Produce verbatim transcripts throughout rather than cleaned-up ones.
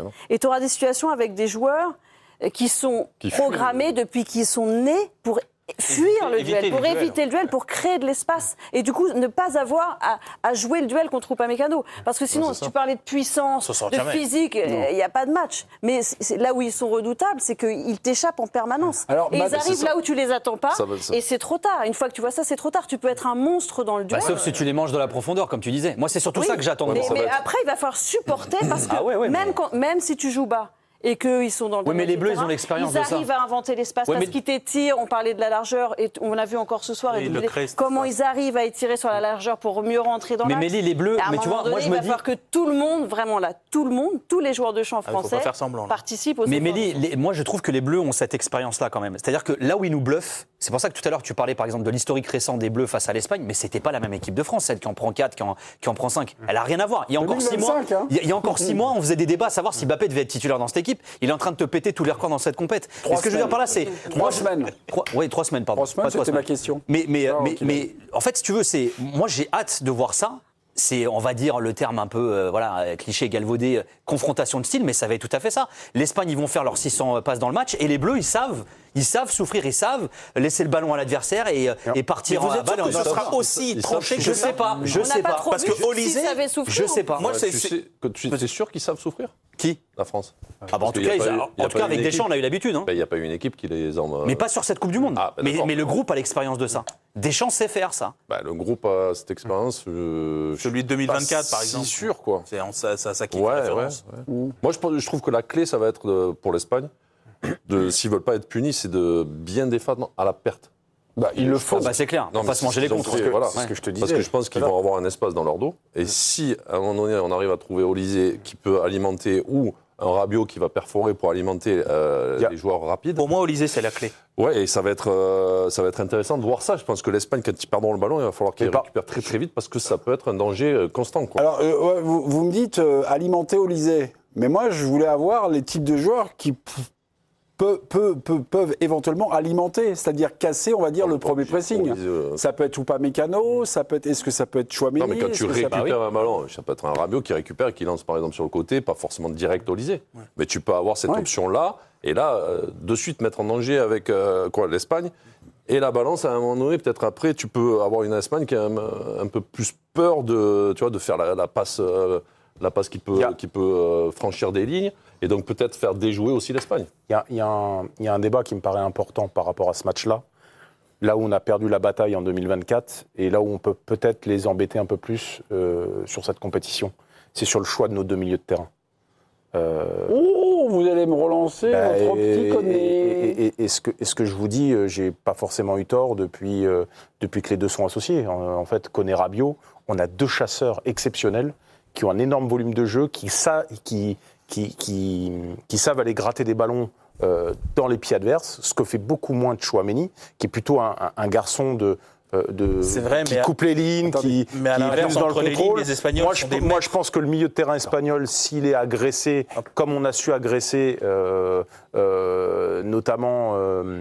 non. Et tu auras des situations avec des joueurs qui sont qui programmés fuient. depuis qu'ils sont nés pour fuir éviter, le duel, pour duel, éviter le duel, pour créer de l'espace et du coup ne pas avoir à, à jouer le duel contre Upamecano. Parce que sinon, ouais, si tu parlais de puissance, de physique, il n'y a pas de match. Mais c'est, là où ils sont redoutables, c'est qu'ils t'échappent en permanence. Alors, et bah, ils arrivent là où tu les attends pas, ça, ça. et c'est trop tard. Une fois que tu vois ça, c'est trop tard. Tu peux être un monstre dans le duel. Bah, sauf si tu les manges de la profondeur, comme tu disais. Moi, c'est surtout oui, ça que j'attends. Mais, mais après, il va falloir supporter parce que ah ouais, ouais, même, mais... quand, même si tu joues bas, et qu'ils sont dans le oui, mais les Bleus, ils ont l'expérience de ça. Ils arrivent à inventer l'espace, ouais, parce mais... qu'ils t'étirent. On parlait de la largeur, et on l'a vu encore ce soir. Oui, et le crest, comment ils arrivent à étirer sur la largeur pour mieux rentrer dans l'axe. Mais Mélie, les Bleus, mais tu vois, donné, moi je me dis... il va falloir que tout le monde, vraiment là, tout le monde, tous les joueurs de champ français ah, semblant, participent aux Mais Mélie, les... moi je trouve que les Bleus ont cette expérience-là quand même. C'est-à-dire que là où ils nous bluffent, c'est pour ça que tout à l'heure tu parlais par exemple de l'historique récent des Bleus face à l'Espagne, mais c'était pas la même équipe de France, celle qui en prend quatre, qui en, qui en prend cinq. Elle a rien à voir. Il y a encore six mois, hein. il y a encore six mois, on faisait des débats à savoir si Mbappé devait être titulaire dans cette équipe. Il est en train de te péter tous les records dans cette compète. Ce que je veux dire par là, c'est trois moi, semaines. Trois, oui, trois semaines, pardon. Trois semaines, c'était ma question. Mais, mais, oh, mais, okay. mais en fait, si tu veux, c'est moi j'ai hâte de voir ça. C'est, on va dire, le terme un peu euh, voilà, cliché, galvaudé, euh, confrontation de style, mais ça va être tout à fait ça. L'Espagne, ils vont faire leurs six cents passes dans le match, et les Bleus, ils savent, ils savent souffrir, ils savent laisser le ballon à l'adversaire et, et partir mais vous en êtes sûr que ce sera aussi tranché que je sais pas, je sais pas, parce que Olysée, je sais pas. Moi, c'est c'est sûr qu'ils savent souffrir. Qui ? La France. Ah bah en tout cas, ils, en tout cas avec Deschamps, on a eu l'habitude. Il n'y a pas eu une équipe qui les en. Mais pas sur cette Coupe du Monde. Ah, bah mais, mais le groupe a l'expérience de ça. Deschamps sait faire ça. Bah, le groupe a cette expérience. Euh, Celui de deux mille vingt-quatre, par exemple. C'est sûr, quoi. C'est ça, ça, ça qui fait ouais, référence. Ouais, ouais. Moi, je, je trouve que la clé, ça va être de, pour l'Espagne, de, s'ils ne veulent pas être punis, c'est de bien défendre à la perte. Bah, il le faut. Bah, c'est clair. On va se manger les contre. Fait, voilà. C'est ce que je te disais. Parce que je pense qu'ils vont avoir un espace dans leur dos. Et si, à un moment donné, on arrive à trouver Olysée qui peut alimenter ou un Rabiot qui va perforer pour alimenter euh, yeah. les joueurs rapides. Pour moi, Olysée, c'est la clé. Ouais, et ça va être, euh, ça va être intéressant de voir ça. Je pense que l'Espagne, quand ils perdront le ballon, il va falloir qu'ils récupèrent très très vite parce que ça peut être un danger constant, quoi. Alors, euh, ouais, vous, vous me dites euh, alimenter Olysée. Mais moi, je voulais avoir les types de joueurs qui Peu, peu, peu, peuvent éventuellement alimenter, c'est-à-dire casser, on va dire, on le premier pressing. Euh... Ça peut être Upamecano, ça peut être, est-ce que ça peut être Chouameni? Non, mais quand tu récupères peut... un ballon, ça peut être un Rabiot qui récupère et qui lance par exemple sur le côté, pas forcément direct Olysée. Ouais. Mais tu peux avoir cette ouais. option-là, et là, euh, de suite mettre en danger avec euh, quoi, l'Espagne. Et la balance, à un moment donné, peut-être après, tu peux avoir une Espagne qui a un, un peu plus peur de, tu vois, de faire la, la passe, euh, la passe qui peut, yeah. qui peut euh, franchir des lignes. Et donc peut-être faire déjouer aussi l'Espagne. Il y a, y, a y a un débat qui me paraît important par rapport à ce match-là. Là où on a perdu la bataille en deux mille vingt-quatre et là où on peut peut-être les embêter un peu plus euh, sur cette compétition, c'est sur le choix de nos deux milieux de terrain. Euh... Oh, vous allez me relancer, bah, votre petit Koné. Et, et, et, et, ce que, et ce que je vous dis, euh, j'ai pas forcément eu tort depuis, euh, depuis que les deux sont associés. En, en fait, Koné Rabiot, on a deux chasseurs exceptionnels qui ont un énorme volume de jeu, qui, sa, qui, qui, qui, qui savent aller gratter des ballons euh, dans les pieds adverses, ce que fait beaucoup moins de Chouameni, qui est plutôt un, un, un garçon de... De, c'est vrai, qui mais coupe les lignes, attendez, qui, mais à qui l'inverse, dans entre le contrôle. Les, lignes, les Espagnols moi, je, moi je pense que le milieu de terrain espagnol, s'il est agressé, comme on a su agresser, euh, euh, notamment euh,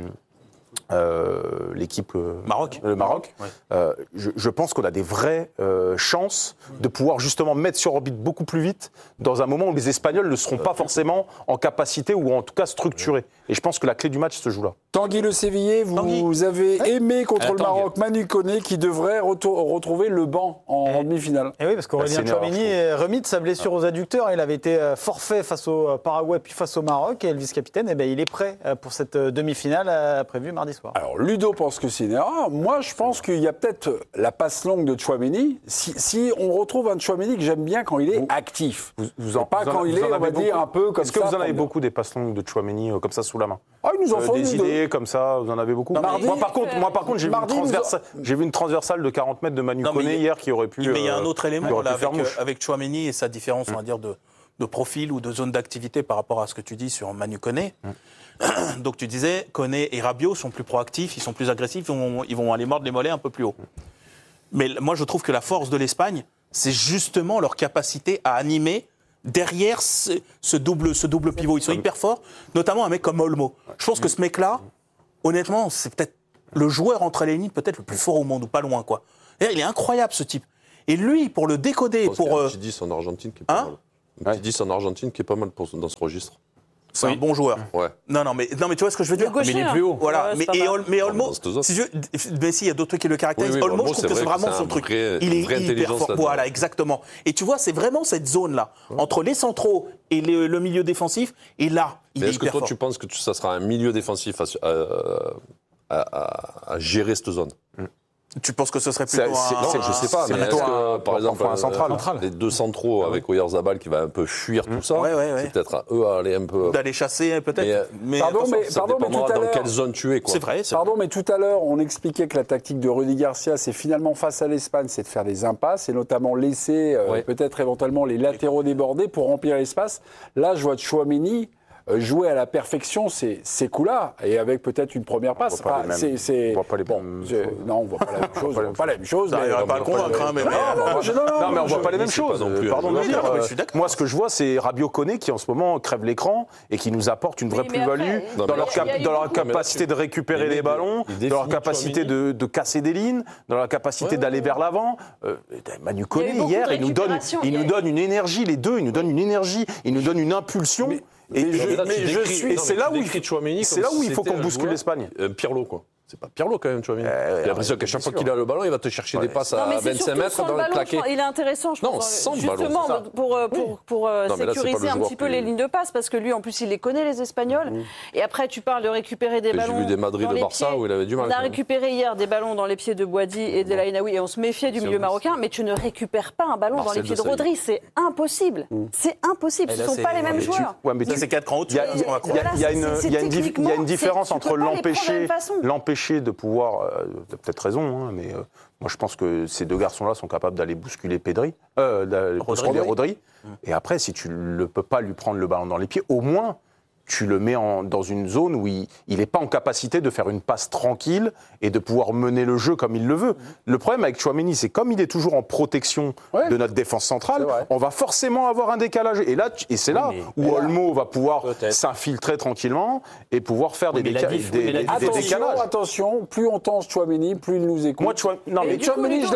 euh, l'équipe euh, Maroc, le Maroc, ouais. euh, je, je pense qu'on a des vraies euh, chances de pouvoir justement mettre sur orbite beaucoup plus vite dans un moment où les Espagnols ne seront pas forcément en capacité ou en tout cas structurés. Et je pense que la clé du match se joue là. Tanguy Le Sévillier, vous, vous avez ouais. aimé contre euh, le Maroc Manu Koné qui devrait retour, retrouver le banc en, en demi-finale. Et oui, parce qu'Aurélien Chouameni est remis de sa blessure aux adducteurs. Il avait été forfait face au Paraguay puis face au Maroc. Et le vice-capitaine, eh ben, il est prêt pour cette demi-finale prévue mardi soir. Alors Ludo pense que c'est une erreur. Moi, je pense qu'il y a peut-être la passe longue de Chouameni. Si, si on retrouve un Chouameni que j'aime bien quand il est vous, actif, vous, vous en, pas vous en, quand vous il est, on va dire, un peu comme Est-ce ça. Est-ce que vous en avez beaucoup des passes longues de Chouameni euh, comme ça sous la main? Ah, ils nous en euh, font des idées comme ça, vous en avez beaucoup. Non, mardi, moi, par contre, moi, par contre, j'ai vu, transversa... en... vu une transversale de quarante mètres de Manu Koné hier qui aurait pu. Mais il y a un autre euh, élément là, avec, euh, avec Chouameni et sa différence, on va dire, de, de profil ou de zone d'activité par rapport à ce que tu dis sur Manu Koné. Mm. Donc tu disais, Koné et Rabiot sont plus proactifs, ils sont plus agressifs, ils vont, ils vont aller mordre les mollets un peu plus haut. Mais moi, je trouve que la force de l'Espagne, c'est justement leur capacité à animer derrière ce, ce, double, ce double pivot. Ils sont hyper forts, notamment un mec comme Olmo. Je pense que ce mec-là, honnêtement, c'est peut-être le joueur entre les lignes peut-être le plus fort au monde, ou pas loin, quoi. Et il est incroyable, ce type. Et lui, pour le décoder, pour... Il y a un petit dix en Argentine qui est pas hein mal. Ouais. Didis en Argentine qui est pas mal pour, dans ce registre. C'est oui. un bon joueur. Ouais. Non, non, mais, non, mais tu vois ce que je veux dire. Gaucher, mais il est plus haut. Voilà. Ouais, mais, et Ol, mais Olmo, non, si je, mais si, il y a d'autres trucs qui le caractérisent. Oui, oui, Olmo, Olmo, je trouve que c'est vraiment son truc. Vrai, il est hyper fort. Voilà, exactement. Et tu vois, c'est vraiment cette zone-là, ouais. entre les centraux et le, le milieu défensif. Et là, il mais est, est-ce hyper que toi, fort. tu penses que tu, ça sera un milieu défensif à, à, à, à gérer cette zone? mm. Tu penses que ce serait plutôt c'est, un... Non, je sais pas, mais est-ce que, par exemple, un central, euh, les deux centraux ah, avec Oyarzabal qui va un peu fuir tout ça, ouais, ouais, ouais. c'est peut-être à eux à aller un peu... D'aller chasser, peut-être. Mais, mais, pardon, mais, ça pardon, mais tout à dans l'heure... quelle zone tu es, quoi. C'est vrai. C'est pardon, vrai. mais tout à l'heure, on expliquait que la tactique de Rudy Garcia, c'est finalement face à l'Espagne, c'est de faire des impasses et notamment laisser euh, ouais. peut-être éventuellement les latéraux débordés pour remplir l'espace. Là, je vois Tchouaméni jouer à la perfection ces, ces coups-là, et avec peut-être une première passe. On ne voit pas les bon, mêmes choses. Non, on ne voit pas la même chose. on voit pas la même chose. Ça n'arriverait pas à le convaincre, hein, mais... Non, non, mais on ne voit pas les mêmes choses. Pardon de dire. Moi, ce que je vois, c'est Rabiot Koné qui, en ce moment, crève l'écran et qui nous apporte une vraie plus-value dans leur capacité de récupérer les ballons, dans leur capacité de casser des lignes, dans leur capacité d'aller vers l'avant. Manu Koné, hier, il nous donne une énergie, les deux, il nous donne une énergie, il nous donne une impulsion. Et, mais je, là, mais je décris, suis. C'est là où il, c'est là où il faut qu'on bouscule l'Espagne. Euh, Pirlo, quoi. C'est pas Pirlo quand même, Tchouaméni. Euh, J'ai l'impression qu'à chaque fois qu'il a le ballon, il va te chercher ouais. des passes à vingt-cinq mètres dans le claquet. Il est intéressant, je non, pense, sans justement ballon, pour, pour, pour, pour non, sécuriser là, un petit peu les lignes de passe, parce que lui, en plus, il les connaît, les Espagnols. Mmh. Et après, tu parles de récupérer des ballons. J'ai vu des Madrid de Barça où il avait du mal. On a récupéré hier des ballons dans les pieds de Boadi et de Laïnaoui, et on se méfiait du milieu marocain, mais tu ne récupères pas un ballon dans les pieds de Rodri. C'est impossible. C'est impossible. Ce ne sont pas les mêmes joueurs. C'est quatre crans au-dessus. Il y a une différence entre l'empêcher de pouvoir. Tu as peut-être raison, hein, mais euh, moi je pense que ces deux garçons-là sont capables d'aller bousculer Pedri, euh, d'aller bousculer Rodri. Mmh. Et après, si tu ne peux pas lui prendre le ballon dans les pieds, au moins tu le mets en, dans une zone où il n'est pas en capacité de faire une passe tranquille et de pouvoir mener le jeu comme il le veut. Mmh. Le problème avec Tchouaméni, c'est comme il est toujours en protection ouais. de notre défense centrale, on va forcément avoir un décalage. Et, là, et c'est là oui, où Olmo va pouvoir s'infiltrer tranquillement et pouvoir faire oui, des, déca dif, des, des, attention, des décalages. Attention, plus on tense Tchouaméni, plus il nous écoute. Moi, Tchouaméni, non, mais Tchouaméni,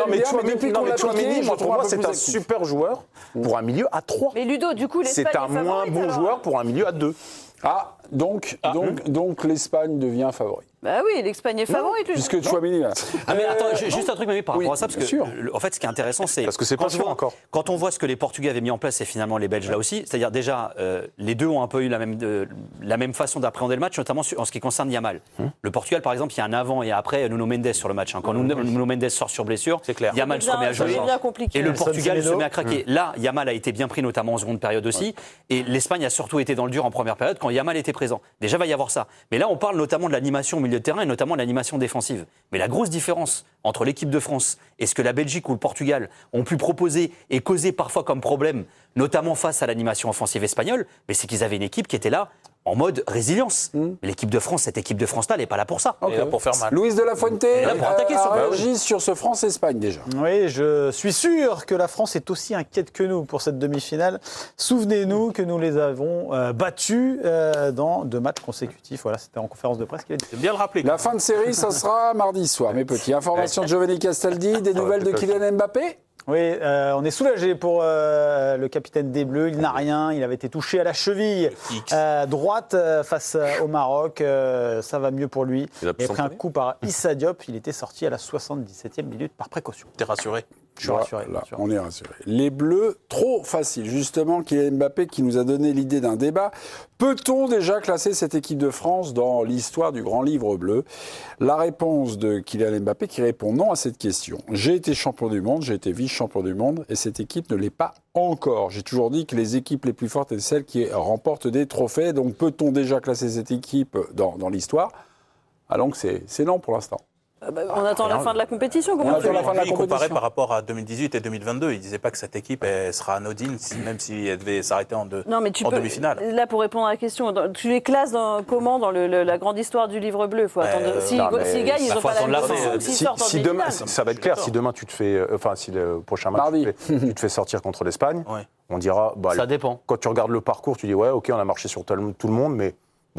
c'est un super joueur pour un milieu à trois. Mais Ludo, du coup, c'est un moins bon joueur pour un milieu à deux. Ah, donc, ah, donc, hum. donc l'Espagne devient favori. Bah oui, l'Espagne est favorite. Non, puisque Tchouaméni là. Ah mais attends, juste un truc mais par rapport oui, à ça, parce que sûr. en fait, ce qui est intéressant, c'est parce que c'est pas sûr encore. Quand on voit ce que les Portugais avaient mis en place et finalement les Belges ouais. là aussi, c'est-à-dire déjà euh, les deux ont un peu eu la même euh, la même façon d'appréhender le match, notamment en ce qui concerne Yamal. Hum. Le Portugal, par exemple, il y a un avant et après Nuno Mendes sur le match. Hein. Quand hum. Nuno Mendes sort sur blessure, Yamal se remet à jouer. Et le Portugal se met à craquer. Là, Yamal a été bien pris, notamment en seconde période aussi. Et l'Espagne a surtout été dans le dur en première période quand Yamal était présent. Déjà, il va y avoir ça. Mais là, on parle notamment de l'animation au milieu de terrain et notamment de l'animation défensive. Mais la grosse différence entre l'équipe de France et ce que la Belgique ou le Portugal ont pu proposer et causer parfois comme problème, notamment face à l'animation offensive espagnole, mais c'est qu'ils avaient une équipe qui était là en mode résilience. Mmh. Mais l'équipe de France, cette équipe de France-là, elle n'est pas là pour ça. Okay. Elle est là pour faire mal. Louise de la Fuente euh, pour attaquer a sur réagi sur ce France-Espagne déjà. Oui, je suis sûr que la France est aussi inquiète que nous pour cette demi-finale. Souvenez-nous que nous les avons euh, battus euh, dans deux matchs consécutifs. Voilà, c'était en conférence de presse qu'il a dit. C'est bien le rappeler. La fin de série, ça sera mardi soir, mes petits. Information de Giovanni Castaldi, des nouvelles de Kylian Mbappé. Oui, euh, on est soulagé pour euh, le capitaine des Bleus. Il n'a rien. Il avait été touché à la cheville euh, droite euh, face au Maroc. Euh, ça va mieux pour lui. Il a, il a pris un coup par Issa Diop. Il était sorti à la soixante-dix-septième minute par précaution. T'es rassuré? Je suis rassuré. Là, on est rassuré. Les Bleus, trop facile. Justement, Kylian Mbappé qui nous a donné l'idée d'un débat. Peut-on déjà classer cette équipe de France dans l'histoire du grand livre bleu? La réponse de Kylian Mbappé qui répond non à cette question. J'ai été champion du monde, j'ai été vice-champion du monde et cette équipe ne l'est pas encore. J'ai toujours dit que les équipes les plus fortes étaient celles qui remportent des trophées. Donc peut-on déjà classer cette équipe dans, dans l'histoire? Alors que c'est non pour l'instant. Euh, bah, on attend ah, la fin de la compétition. Comment on attend la fin de la compétition. Il comparait par rapport à deux mille dix-huit et deux mille vingt-deux. Il ne disait pas que cette équipe elle, sera anodine, si, même si elle devait s'arrêter en, deux, non, mais tu en peux, demi-finale. Là, pour répondre à la question, dans, tu les classes dans, comment dans le, le, la grande histoire du livre bleu? Faut attendre. Euh, si si gagnent, ils n'ont pas la même chance. Si, si demain, ça va être clair. Si demain tu te fais, enfin, si le prochain match tu te, fais, tu te fais sortir contre l'Espagne, ouais. on dira. Bah, ça dépend. Quand tu regardes le parcours, tu dis ouais, ok, on a marché sur tout le monde, mais.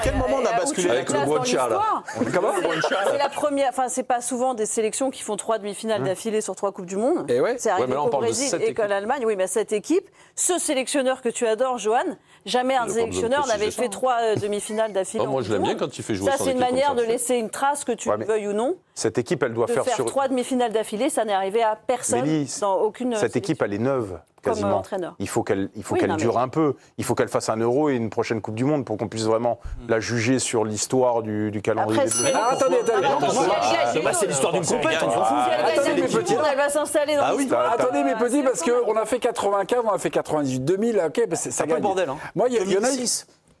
quel moment on a basculé avec le Breccia, là? Comment C'est la première. Enfin, c'est pas souvent des sélections qui font trois demi-finales d'affilée sur trois Coupes du Monde. Et ouais. C'est arrivé Ouais, au Brésil et qu'en Allemagne. Oui, mais cette équipe, ce sélectionneur que tu adores, Johan, jamais un sélectionneur n'avait fait trois euh, demi-finales d'affilée. Oh, moi, je l'aime bien quand il fait jouer ça, son c'est une équipe manière comme ça. de laisser une trace, que tu Ouais, le veuilles ou non. Cette équipe, elle doit De faire, faire sur. trois demi-finales d'affilée, ça n'est arrivé à personne Mélie, dans aucune. Cette équipe, elle est neuve. Comme Quasiment. entraîneur. Il faut qu'elle, il faut Oui, qu'elle non, dure mais- un peu. Il faut qu'elle fasse un euro et une prochaine Coupe du Monde pour qu'on puisse vraiment la juger sur l'histoire du, du calendrier. Après, des si Bleus. Ah, attendez, attendez. Ah, attendez. si elle gagne, Bah, c'est l'histoire d'une compète, on s'en fout. Si elle gagne Attendez, la mes Coupe du petits. Monde, elle va s'installer dans Ah oui, l'histoire. Attendez mes Ah, petits, c'est parce bon. qu'on a fait quatre-vingt-quinze, on a fait quatre-vingt-dix-huit, deux mille, ok, bah, c'est- ça un peu le gagne. bordel, hein. Moi, il y, a- il y en a deux mille six.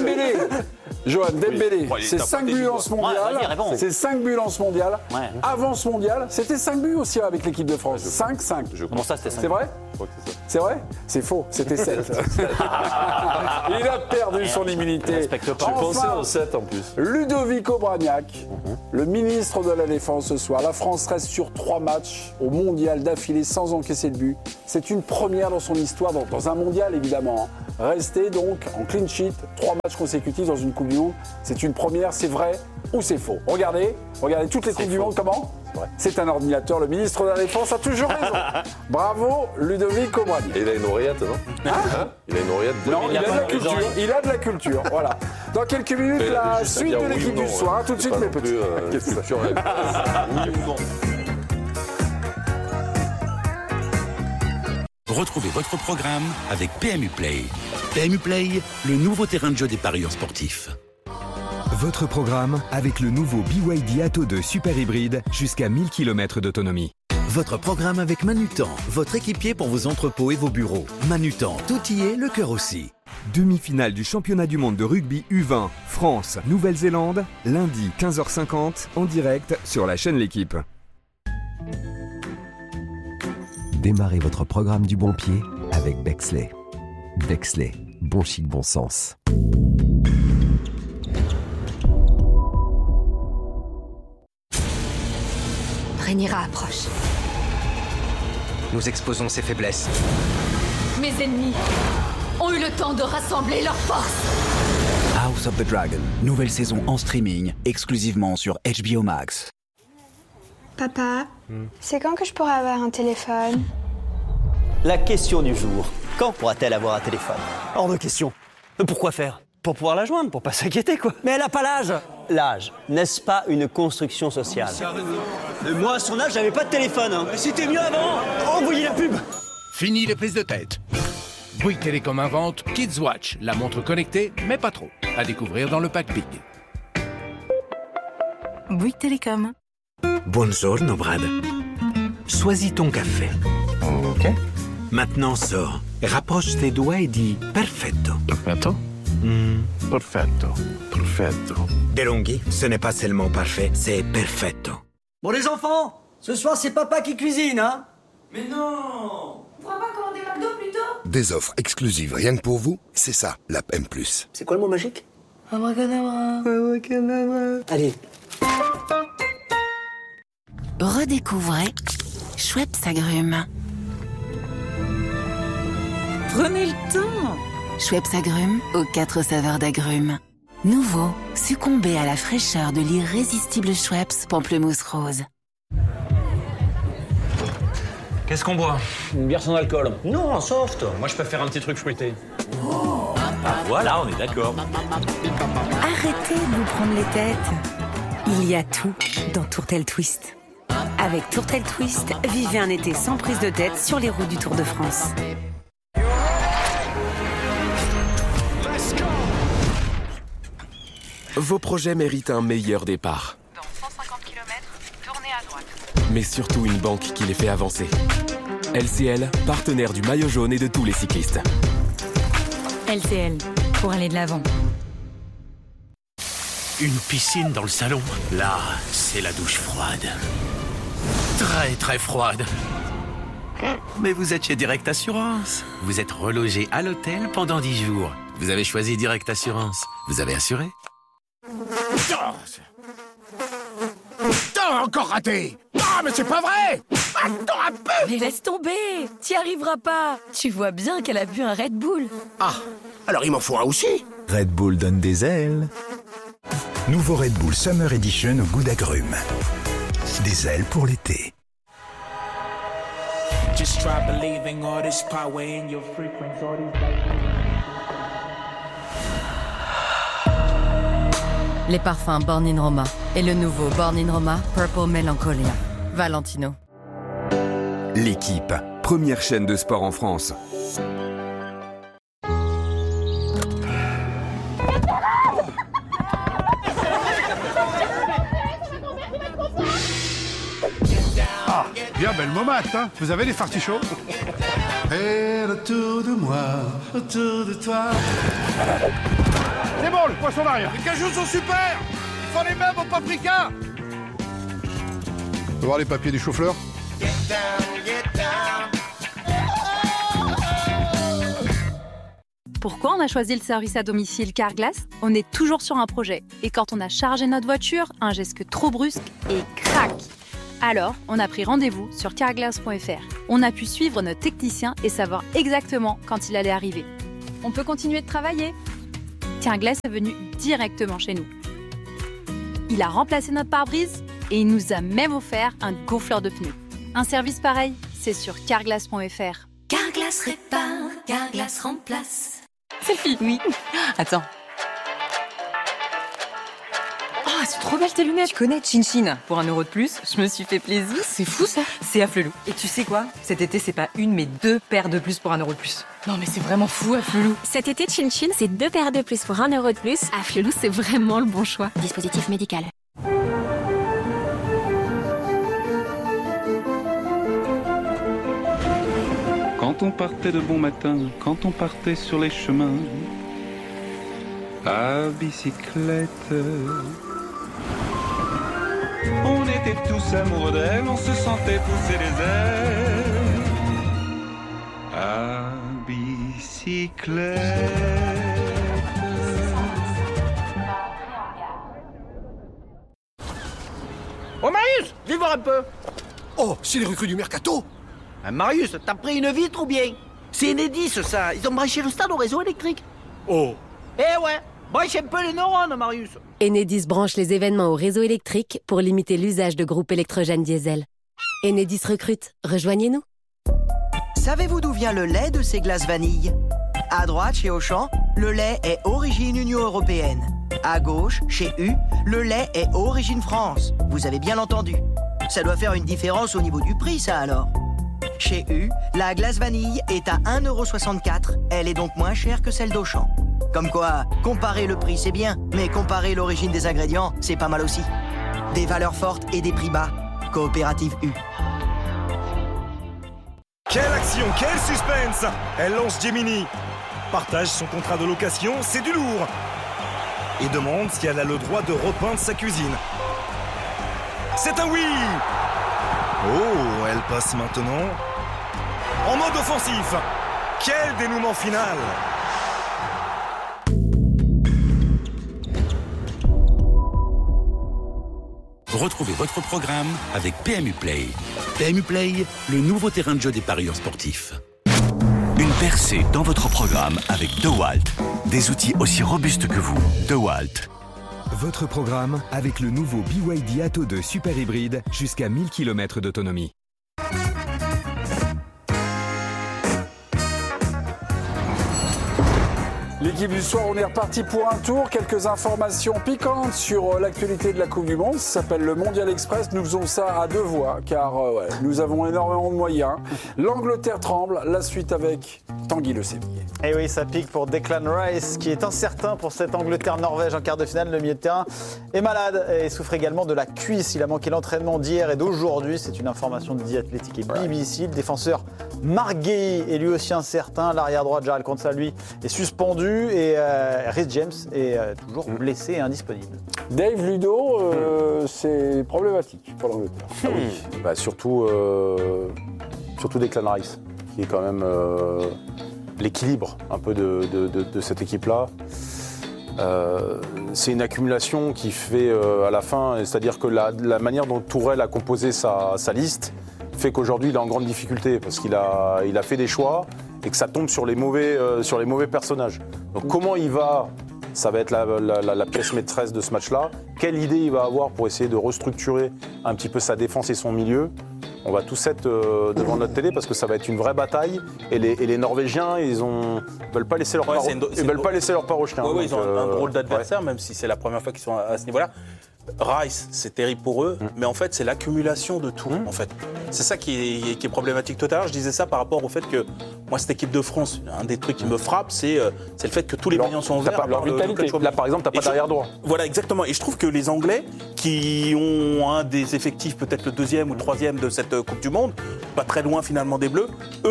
Dembélé. Johan, Dembélé, Oui. c'est T'as cinq pas buts fait en ce mondial. Ouais, vas-y, réponds. C'est cinq buts en ce mondial. Ouais. Avant ce mondial, c'était cinq buts aussi avec l'équipe de France. cinq cinq. Comment ça, c'était C'est cinq? vrai Je crois que c'est ça. C'est vrai C'est faux, c'était sept. Il a perdu son immunité. Respecte pas. J'ai pensé Enfin, au sept en plus. Ludovico Bragnac, le ministre de la Défense ce soir. La France reste sur trois matchs au mondial d'affilée sans encaisser de but. C'est une première dans son histoire, dans, dans un mondial évidemment. hein. Rester donc en clean sheet, trois matchs consécutifs dans une Coupe du Monde. C'est une première, c'est vrai ou c'est faux. Regardez, regardez toutes les Coupes du Monde, comment ? C'est un ordinateur, le ministre de la Défense a toujours raison. Bravo Ludovico Bragnac. Et il a une oreillette, non Hein Il a une oreillette. de- Non, il, Il a a de pas la les culture. oreilles. Il a de la culture. Voilà. Dans quelques minutes, Mais il la avait juste à suite dire de oui l'équipe ou non, du soir. ouais. À tout de C'est suite, pas mes non plus, petits. euh, Qu'est-ce que culture avec- Oui ou non. Retrouvez votre programme avec P M U Play. P M U Play, le nouveau terrain de jeu des parieurs sportifs. Votre programme avec le nouveau B Y D Atto deux Super Hybride jusqu'à mille kilomètres d'autonomie. Votre programme avec Manutan, votre équipier pour vos entrepôts et vos bureaux. Manutan, tout y est, le cœur aussi. Demi-finale du championnat du monde de rugby U vingt, France, Nouvelle-Zélande, lundi quinze heures cinquante, en direct sur la chaîne L'Équipe. Démarrez votre programme du bon pied avec Bexley. Bexley, bon chic, bon sens. Rhaenyra approche. Nous exposons ses faiblesses. Mes ennemis ont eu le temps de rassembler leurs forces. House of the Dragon, nouvelle saison en streaming, exclusivement sur H B O Max. Papa, c'est quand que je pourrai avoir un téléphone? La question du jour. Quand pourra-t-elle avoir un téléphone? Hors de question. Mais pourquoi faire? Pour pouvoir la joindre, pour pas s'inquiéter, quoi. Mais elle a pas l'âge. L'âge, n'est-ce pas une construction sociale? Euh, Moi, à son âge, j'avais pas de téléphone. Hein. C'était mieux avant. Envoyez la pub. Fini les prises de tête. Bouygues Télécom invente Kids Watch, la montre connectée, mais pas trop. À découvrir dans le pack Big. Bouygues Télécom. Buongiorno, Brad. Choisis ton café. Ok. Maintenant sors, rapproche tes doigts et dis perfetto. Perfetto. Mm. Perfetto. Perfetto. DeLonghi, ce n'est pas seulement parfait, c'est perfetto. Bon, les enfants, ce soir, c'est papa qui cuisine, hein? Mais non! On pourra pas commander McDo plus tôt? Des offres exclusives rien que pour vous, c'est ça, l'app M plus. C'est quoi le mot magique? Abracadabra. Abracadabra. Allez. Redécouvrez Schweppes Agrumes. Prenez le temps. Schweppes Agrumes aux quatre saveurs d'agrumes. Nouveau, succombez à la fraîcheur de l'irrésistible Schweppes Pamplemousse Rose. Qu'est-ce qu'on boit? Une bière sans alcool. Non, en soft. Moi, je peux faire un petit truc fruité. Oh. Voilà, on est d'accord. Arrêtez de vous prendre les têtes. Il y a tout dans Tourtel Twist. Avec Tourtel Twist, vivez un été sans prise de tête sur les routes du Tour de France. Vos projets méritent un meilleur départ. Dans cent cinquante kilomètres, tournez à droite. Mais surtout une banque qui les fait avancer. L C L, partenaire du maillot jaune et de tous les cyclistes. L C L, pour aller de l'avant. Une piscine dans le salon. Là, c'est la douche froide. Très, très froide. Mais vous êtes chez Direct Assurance. Vous êtes relogé à l'hôtel pendant dix jours. Vous avez choisi Direct Assurance. Vous avez assuré? T'as encore raté. Ah, mais c'est pas vrai. Attends un peu. Mais laisse tomber, t'y arriveras pas. Tu vois bien qu'elle a bu un Red Bull. Ah, alors il m'en faut un aussi. Red Bull donne des ailes. Nouveau Red Bull Summer Edition au goût d'agrumes. Des ailes pour l'été. Just try believing all this power in your frequency, all these Les parfums Born in Roma et le nouveau Born in Roma Purple Mélancolia. Valentino. L'Équipe, première chaîne de sport en France. Ah, bien belle momate, hein. Vous avez des fartichauds? Et autour de moi, autour de toi. Les balles. poisson derrière. Les cajous sont super. Ils font les mêmes au paprika. Tu veux voir les papiers du chauffeur? Pourquoi on a choisi le service à domicile Carglass? On est toujours sur un projet. Et quand on a chargé notre voiture, un geste trop brusque et crac! Alors, on a pris rendez-vous sur carglass point f r. On a pu suivre notre technicien et savoir exactement quand il allait arriver. On peut continuer de travailler. Carglass est venu directement chez nous. Il a remplacé notre pare-brise et il nous a même offert un gonfleur de pneus. Un service pareil, c'est sur carglass point f r. Carglass répare, Carglass remplace. Selfie. Oui. Attends. Oh, c'est trop belle tes lunettes. Tu connais Chin Chin. Pour un euro de plus, je me suis fait plaisir. C'est fou ça. C'est Afflelou. Et tu sais quoi? Cet été, c'est pas une, mais deux paires de plus pour un euro de plus. Non, mais c'est vraiment fou, Afflelou. Cet été, Chin Chin, c'est deux paires de plus pour un euro de plus. Afflelou, c'est vraiment le bon choix. Dispositif médical. Quand on partait de bon matin, quand on partait sur les chemins, à bicyclette, on était tous amoureux d'elle, on se sentait pousser les ailes, à bicyclette. Oh Marius, viens voir un peu. Oh, c'est les recrues du Mercato. Ah, Marius, t'as pris une vitre ou bien? C'est Enedis ça, ils ont branché le stade au réseau électrique. Oh. Eh ouais, branche un peu les neurones Marius. Enedis branche les événements au réseau électrique pour limiter l'usage de groupes électrogènes diesel. Enedis recrute, rejoignez-nous. Savez-vous d'où vient le lait de ces glaces vanille? À droite, chez Auchan, le lait est origine Union Européenne. À gauche, chez U, le lait est origine France. Vous avez bien entendu. Ça doit faire une différence au niveau du prix, ça alors. Chez U, la glace vanille est à un euro soixante-quatre. Elle est donc moins chère que celle d'Auchan. Comme quoi, comparer le prix c'est bien, mais comparer l'origine des ingrédients, c'est pas mal aussi. Des valeurs fortes et des prix bas. Coopérative U. Quelle action, quel suspense! Elle lance Gemini. Partage son contrat de location, c'est du lourd. Et demande si elle a le droit de repeindre sa cuisine. C'est un oui! Oh, elle passe maintenant en mode offensif. Quel dénouement final! Retrouvez votre programme avec P M U Play. P M U Play, le nouveau terrain de jeu des parieurs sportifs. Une percée dans votre programme avec DeWalt. Des outils aussi robustes que vous. DeWalt. Votre programme avec le nouveau B Y D Atto deux Super Hybride jusqu'à mille kilomètres d'autonomie. L'équipe du soir, on est reparti pour un tour. Quelques informations piquantes sur l'actualité de la Coupe du Monde. Ça s'appelle le Mondial Express. Nous faisons ça à deux voix, car euh, ouais, nous avons énormément de moyens. L'Angleterre tremble. La suite avec Tanguy Le Séville. Et oui, ça pique pour Declan Rice, qui est incertain pour cette Angleterre-Norvège en quart de finale. Le milieu de terrain est malade et souffre également de la cuisse. Il a manqué l'entraînement d'hier et d'aujourd'hui. C'est une information de The Athletic et B B C. Le défenseur Marc Guéhi est lui aussi incertain. L'arrière droit, Jarell Quansah, lui, est suspendu. Et euh, Reece James est euh, toujours blessé et indisponible. Dave Ludo, euh, mmh. c'est problématique pour l'Angleterre. Ah oui, bah, surtout, euh, surtout Declan Rice, qui est quand même euh, l'équilibre un peu de, de, de, de cette équipe-là. Euh, c'est une accumulation qui fait euh, à la fin, c'est-à-dire que la, la manière dont Tourelle a composé sa, sa liste fait qu'aujourd'hui il est en grande difficulté parce qu'il a, il a fait des choix et que ça tombe sur les mauvais, euh, sur les mauvais personnages. Donc comment il va, ça va être la, la, la, la pièce maîtresse de ce match-là. Quelle idée il va avoir pour essayer de restructurer un petit peu sa défense et son milieu. On va tous être euh, devant notre télé parce que ça va être une vraie bataille. Et les, et les Norvégiens, ils ont veulent pas laisser leur ouais, part, une, ils veulent pas laisser leur part aux chiens. Oui, oui, ils ont euh, un drôle d'adversaire, ouais. même si c'est la première fois qu'ils sont à, à ce niveau-là. Rice, c'est terrible pour eux, mmh. mais en fait, c'est l'accumulation de tout. Mmh. En fait, c'est ça qui est, qui est problématique. Tout à l'heure, je disais ça par rapport au fait que moi, cette équipe de France, un des trucs qui me frappe, c'est euh, le fait que tous les maillons sont verts. Leur vitalité. Le, là, par exemple, t'as pas d'arrière droit. Voilà, exactement. Et je trouve que les Anglais, qui ont un des effectifs, peut-être le deuxième ou le troisième de cette Coupe du Monde, pas très loin finalement des Bleus, eux,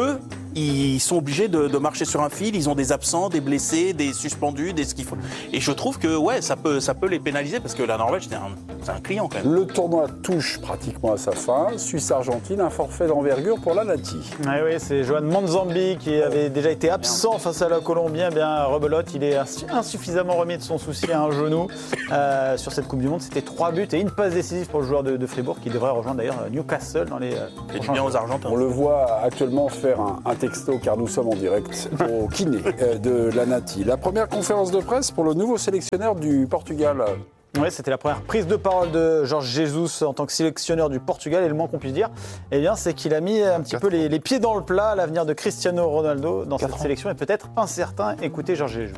ils sont obligés de, de marcher sur un fil. Ils ont des absents, des blessés, des suspendus, des ce qu'il faut. Et je trouve que ouais, ça peut, ça peut les pénaliser parce que la Norvège, c'est un, c'est un client quand même. Le tournoi touche pratiquement à sa fin. Suisse-Argentine, un forfait d'envergure pour la Nati. Ah oui, c'est Johan Manzambi qui avait déjà été absent face à la Colombie. Eh bien, rebelote, il est insuffisamment remis de son souci à un genou euh, sur cette Coupe du Monde. C'était trois buts et une passe décisive pour le joueur de, de Fribourg qui devrait rejoindre d'ailleurs Newcastle dans les euh, prochains bien jours. aux Argentins. On le voit actuellement faire un, un texto car nous sommes en direct au kiné euh, de la Nati. La première conférence de presse pour le nouveau sélectionneur du Portugal. Oui, c'était la première prise de parole de Jorge Jesus en tant que sélectionneur du Portugal. Et le moins qu'on puisse dire, eh bien, c'est qu'il a mis un petit peu les, les pieds dans le plat. L'avenir de Cristiano Ronaldo dans cette sélection est peut-être incertain. Écoutez Jorge Jesus.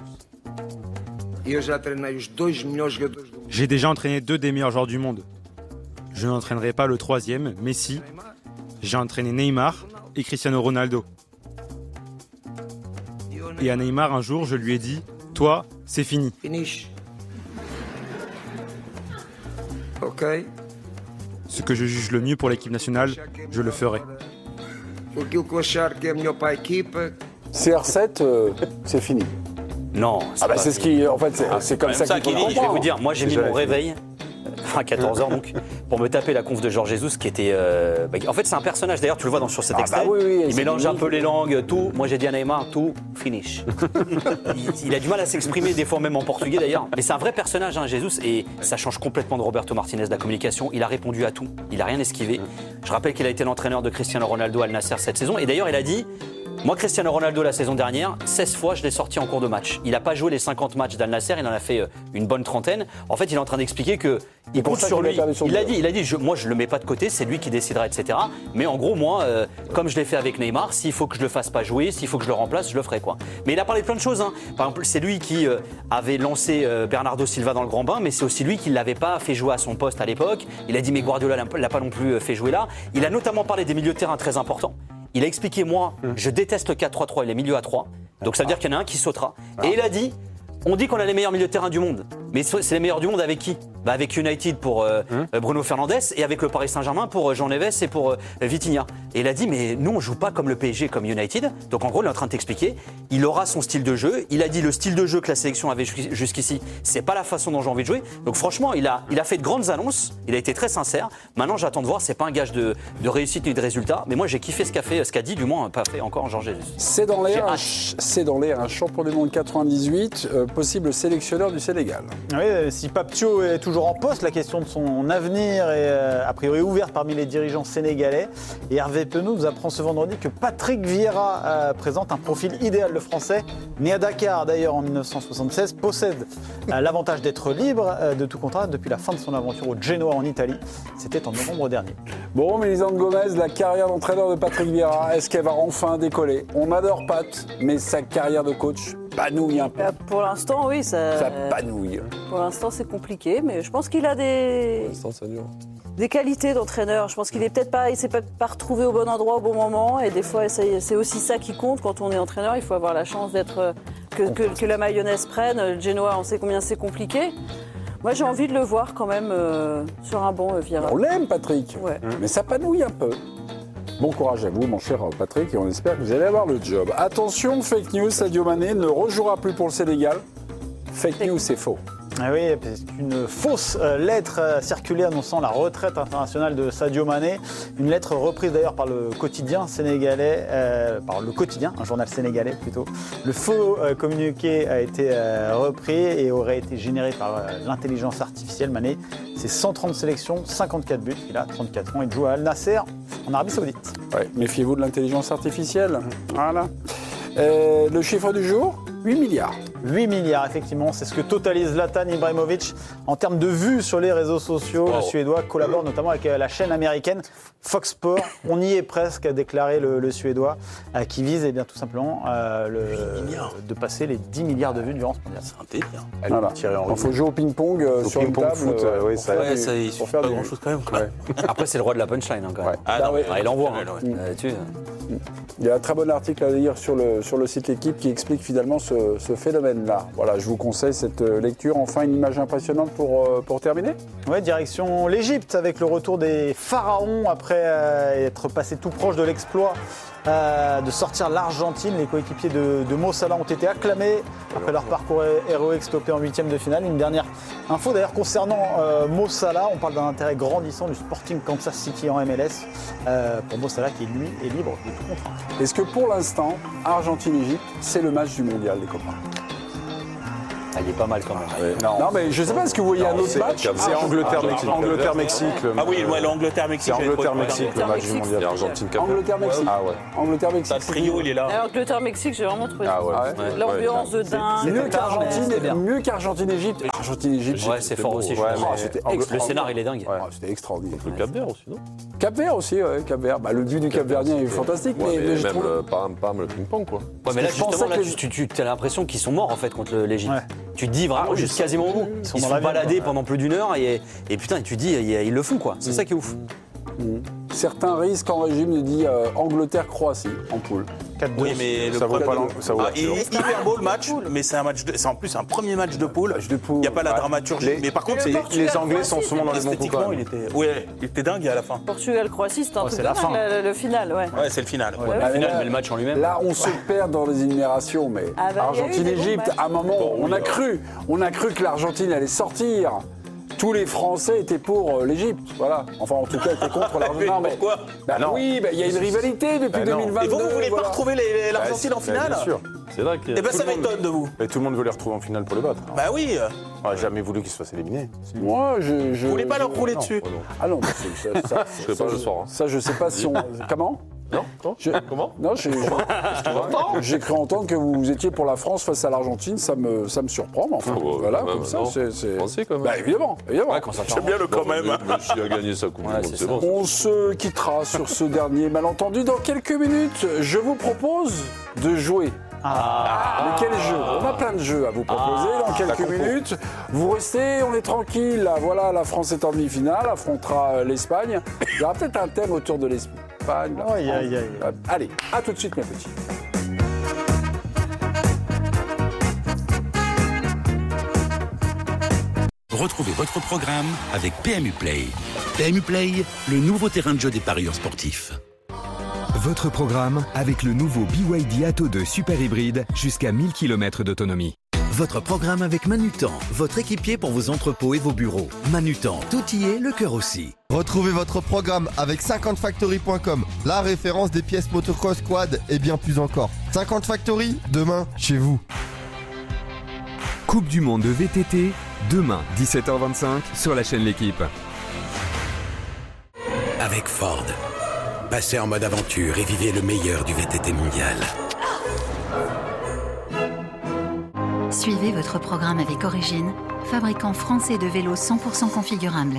J'ai déjà entraîné deux des meilleurs joueurs du monde. Je n'entraînerai pas le troisième, Messi. J'ai entraîné Neymar et Cristiano Ronaldo. Et à Neymar, un jour, je lui ai dit « Toi, c'est fini. » Ok. Ce que je juge le mieux pour l'équipe nationale, je le ferai. C R sept, euh, c'est fini. Non. Ah bah c'est ce qui, en fait, c'est, Ah, c'est comme ça qu'il faut le Je vais comprendre. vous dire, moi j'ai mis mon réveil, enfin quatorze heures donc, pour me taper la conf de Jorge Jesus qui était... euh, bah, en fait c'est un personnage, d'ailleurs tu le vois dans, sur cet Ah extrait, bah oui, oui, il c'est mélange unique. un peu les langues, tout. Moi j'ai dit à Neymar, tout, finish. il, il a du mal à s'exprimer, des fois même en portugais d'ailleurs. Mais c'est un vrai personnage, hein, Jesus, et ça change complètement de Roberto Martinez de la communication. Il a répondu à tout, il a rien esquivé. Je rappelle qu'il a été l'entraîneur de Cristiano Ronaldo à Al Nassr cette saison, et d'ailleurs il a dit... Moi, Cristiano Ronaldo, la saison dernière, seize fois, je l'ai sorti en cours de match. Il n'a pas joué les cinquante matchs d'Al Nassr, il en a fait une bonne trentaine. En fait, il est en train d'expliquer que il compte sur lui. Il a dit, il a dit je, moi, je ne le mets pas de côté, c'est lui qui décidera, et cetera. Mais en gros, moi, euh, comme je l'ai fait avec Neymar, s'il faut que je le fasse pas jouer, s'il faut que je le remplace, je le ferai, quoi. Mais il a parlé de plein de choses. Hein. Par exemple, c'est lui qui euh, avait lancé euh, Bernardo Silva dans le grand bain, mais c'est aussi lui qui ne l'avait pas fait jouer à son poste à l'époque. Il a dit, mais Guardiola ne l'a pas non plus fait jouer là. Il a notamment parlé des milieux de terrain très importants. Il a expliqué, moi, je déteste le quatre trois trois et les milieux à trois. Donc ça veut dire qu'il y en a un qui sautera. Et il a dit, on dit qu'on a les meilleurs milieux de terrain du monde. Mais c'est les meilleurs du monde avec qui? Bah avec United pour euh, mmh. Bruno Fernandes et avec le Paris Saint-Germain pour Jean Neves et pour euh, Vitinha. Et il a dit, mais nous on joue pas comme le P S G, comme United. Donc en gros, il est en train de t'expliquer, il aura son style de jeu. Il a dit, le style de jeu que la sélection avait jusqu'ici, c'est pas la façon dont j'ai envie de jouer. Donc franchement, il a, il a fait de grandes annonces, il a été très sincère. Maintenant, j'attends de voir, c'est pas un gage de, de réussite ni de résultat. Mais moi, j'ai kiffé ce qu'a fait, ce qu'a dit, du moins, pas fait encore Jorge Jesus. C'est dans l'air, un, c'est dans l'air, un champion du monde quatre-vingt-dix-huit, euh, possible sélectionneur du Sénégal. Oui, si Papthio est toujours en poste, la question de son avenir est euh, a priori ouverte parmi les dirigeants sénégalais. Et Hervé Penaud nous apprend ce vendredi que Patrick Vieira euh, présente un profil idéal. Le Français, né à Dakar d'ailleurs en mille neuf cent soixante-seize, possède euh, l'avantage d'être libre euh, de tout contrat depuis la fin de son aventure au Genoa en Italie. C'était en novembre dernier. Bon, Mélisande Gomez, la carrière d'entraîneur de Patrick Vieira, est-ce qu'elle va enfin décoller? On adore Pat, mais sa carrière de coach panouille un peu. Pour l'instant, oui, ça, ça panouille. Pour l'instant, c'est compliqué, mais je pense qu'il a des, pour l'instant, ça dure. des qualités d'entraîneur. Je pense qu'il est peut-être pas, il s'est peut-être pas retrouvé au bon endroit au bon moment, et des fois, c'est, c'est aussi ça qui compte quand on est entraîneur. Il faut avoir la chance d'être que, que, que la mayonnaise prenne. Le Genoa, on sait combien c'est compliqué. Moi, j'ai envie de le voir quand même euh, sur un banc, euh, Vieira. On l'aime, Patrick, ouais. Mais ça panouille un peu. Bon courage à vous, mon cher Patrick, et on espère que vous allez avoir le job. Attention, fake news, Sadio Mané ne rejouera plus pour le Sénégal. Fake news, c'est faux. Ah oui, c'est une fausse lettre circulée annonçant la retraite internationale de Sadio Mané. Une lettre reprise d'ailleurs par le quotidien sénégalais, euh, par le quotidien, un journal sénégalais plutôt. Le faux euh, communiqué a été euh, repris et aurait été généré par euh, l'intelligence artificielle. Mané, c'est cent trente sélections, cinquante-quatre buts. Il a trente-quatre ans, il joue à Al Nassr en Arabie Saoudite. Ouais, méfiez-vous de l'intelligence artificielle. Voilà. Euh, le chiffre du jour, huit milliards. huit milliards, effectivement, c'est ce que totalise Zlatan Ibrahimovic en termes de vues sur les réseaux sociaux. Wow. Le Suédois collabore notamment avec la chaîne américaine Fox Sport. On y est presque, a déclaré le, le Suédois, euh, qui vise eh bien, tout simplement euh, le, de passer les dix milliards de vues durant ce mondial. C'est un délire. Voilà. Il faut jouer au ping-pong euh, sur une table. Foot, euh, oui, ça, ouais, ça, il pour faire pas grand-chose quand même. Quoi. Ouais. Après, c'est le roi de la punchline, hein, quand même. Ouais. Ah, non, ouais. ah, il envoie. Hein. Ouais. Euh, tu... Il y a un très bon article à lire sur le, sur le site L'équipe qui explique finalement ce, ce phénomène-là. Voilà, je vous conseille cette lecture. Enfin, une image impressionnante pour, pour terminer. Oui, direction l'Égypte avec le retour des pharaons après euh, être passé tout proche de l'exploit euh, de sortir l'Argentine. Les coéquipiers de, de Mo Salah ont été acclamés après leur parcours héroïque stoppé en huitième de finale. Une dernière info d'ailleurs concernant euh, Mo Salah. On parle d'un intérêt grandissant du Sporting Kansas City en M L S euh, pour Mo Salah qui lui est libre de tout contrat. Est-ce que pour l'instant, Argentine-Égypte, c'est le match du mondial, les copains? Ah, il est pas mal quand même. Ouais. Non. non, mais je sais pas, est-ce que vous voyez non, un autre match? C'est Angleterre-Mexique. Angleterre-Mexique. Ah oui, ouais, l'Angleterre-Mexique. C'est Angleterre-Mexique, le match du mondial. Argentine-Cap. Angleterre-Mexique. Ah ouais. Angleterre-Mexique. Ça trio, il est là. Angleterre-Mexique, j'ai vraiment trouvé ah ouais. ouais. l'ambiance de dingue. Mieux qu'Argentine, mieux qu'Argentine-Égypte. Argentine-Égypte. Ouais, c'est fort aussi. Le scénario, il est dingue. C'était extraordinaire. Le Cap-Vert aussi, non? Cap-Vert aussi, ouais, Cap-Vert. Le but du Cap-Verdien est fantastique, mais même pas le ping-pong, quoi. Ouais, mais là, justement, là, tu as l'impression qu'ils sont morts en fait contre l'Égypte. Tu te dis vraiment juste quasiment au bout. Ils se sont baladés pendant plus d'une heure et, et putain, tu te dis, ils le font quoi. C'est mmh. ça qui est ouf. Mmh. Certains risquent en régime de dire euh, Angleterre-Croatie en poule. Oui, mais le ça vaut pas ça vaut ah, il est hyper beau le match, mais c'est un match, de, c'est en plus un premier match de poule. Il n'y a pas la dramaturgie. Les, mais par contre, les, les Anglais sont souvent dans les bons coups. Il était, ouais, il était dingue à la fin. Portugal-Croatie, c'était un ouais, truc de dingue, le, le final, ouais. Ouais, c'est le final. Ouais, ouais. Le final, mais le match en lui-même. Là, on se perd dans les énumérations, mais ah bah, Argentine-Égypte, à un moment, bon, on oui, a alors. cru, on a cru que l'Argentine allait sortir. Tous les Français étaient pour euh, l'Égypte, voilà. Enfin, en tout cas, étaient contre l'Argentine. Mais pourquoi bah, bah, oui, il bah, y a une rivalité depuis bah, deux mille vingt-deux. Et vous, vous voulez voilà. pas retrouver l'Argentine bah, en finale? Bien sûr. C'est vrai que. Eh ben, ça m'étonne de vous. Mais tout le monde veut les retrouver en finale pour les battre. Bah oui. On n'a jamais voulu qu'ils se fassent éliminer. Moi, je. je vous voulez pas je, leur rouler non, dessus? Ah non, ça, ça, ça, je sais pas le soir. Hein. Ça, je sais pas si on. Comment? Non, non. Je... Comment? Non, j'ai j'ai cru entendre que vous étiez pour la France face à l'Argentine, ça me, ça me surprend, mais enfin, oh, bah, voilà, comme ça, c'est... Français quand même. Bah évidemment, évidemment. Ouais, j'aime bien le quand même. Messi a gagné sa coupe, ouais, c'est bon. On se quittera sur ce dernier malentendu dans quelques minutes. Je vous propose de jouer. Ah. Mais quel jeu? On a plein de jeux à vous proposer ah. dans quelques minutes. Vous restez, on est tranquille. Là, voilà, la France est en demi-finale, affrontera l'Espagne. Il y aura peut-être un thème autour de l'Espagne. Aïe, aïe, aïe. Allez, à tout de suite, mes petits. Retrouvez votre programme avec P M U Play. P M U Play, le nouveau terrain de jeu des parieurs sportifs. Votre programme avec le nouveau B Y D Atto deux Super Hybride jusqu'à mille kilomètres d'autonomie. Votre programme avec Manutan, votre équipier pour vos entrepôts et vos bureaux. Manutan, tout y est, le cœur aussi. Retrouvez votre programme avec cinquante factory point com, la référence des pièces motocross quad et bien plus encore. cinquante Factory, demain, chez vous. Coupe du monde de V T T, demain, dix-sept heures vingt-cinq, sur la chaîne L'Équipe. Avec Ford, passez en mode aventure et vivez le meilleur du V T T mondial. Suivez votre programme avec Origine, fabricant français de vélos cent pour cent configurables.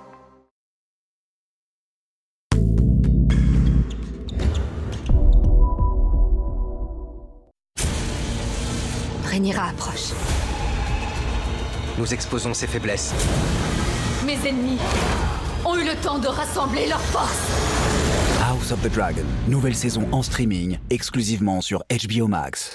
Rhaenyra approche. Nous exposons ses faiblesses. Mes ennemis ont eu le temps de rassembler leurs forces. House of the Dragon, nouvelle saison en streaming, exclusivement sur H B O Max.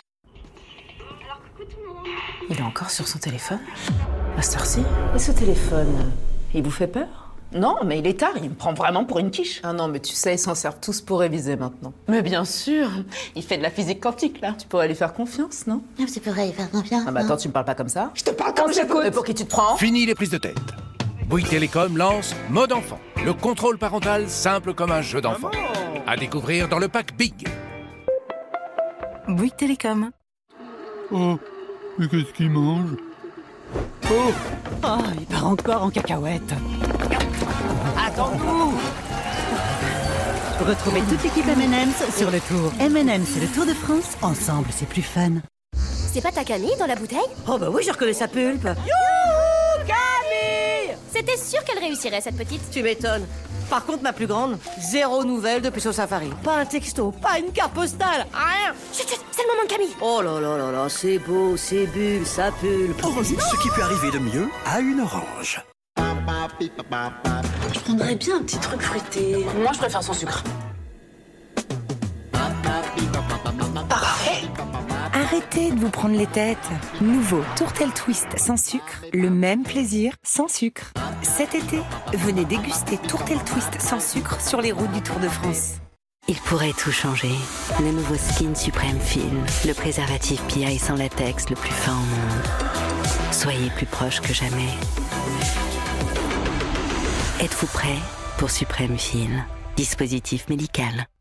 Il est encore sur son téléphone? À cette heure-ci? Et ce téléphone, il vous fait peur? Non, mais il est tard, il me prend vraiment pour une quiche. Ah non, mais tu sais, ils s'en servent tous pour réviser maintenant. Mais bien sûr, il fait de la physique quantique, là. Tu pourrais lui faire confiance, non? Tu pourrais lui faire confiance. Ah bah attends, tu me parles pas comme ça? Je te parle comme j'écoute. Mais pour qui tu te prends? Fini les prises de tête. Bouygues Télécom lance Mode Enfant, le contrôle parental simple comme un jeu d'enfant. À découvrir dans le pack Big. Bouygues Télécom. Oh, mais qu'est-ce qu'il mange? Oh, oh, il part encore en cacahuète. Attends-nous. Retrouvez toute l'équipe M and M's sur le tour. M and M's, c'est le Tour de France. Ensemble, c'est plus fun. C'est pas ta Camille dans la bouteille? Oh bah oui, je reconnais sa pulpe. Youhou, Camille! C'était sûr qu'elle réussirait, cette petite. Tu m'étonnes. Par contre, ma plus grande, zéro nouvelle depuis son safari. Pas un texto, pas une carte postale, rien. Chut, chut, c'est le moment de Camille. Oh là là là là, c'est beau, c'est bulle, ça pulpe. Oh, ce qui peut arriver de mieux à une orange. Je prendrais bien un petit truc fruité. Moi, je préfère sans sucre. Parfait. Arrêtez de vous prendre les têtes. Nouveau Tourtel Twist sans sucre, le même plaisir sans sucre. Cet été, venez déguster Tourtel Twist sans sucre sur les routes du Tour de France. Il pourrait tout changer. Le nouveau Skin Supreme Film, le préservatif P I sans latex le plus fin au monde. Soyez plus proche que jamais. Êtes-vous prêt pour Supreme Film? Dispositif médical.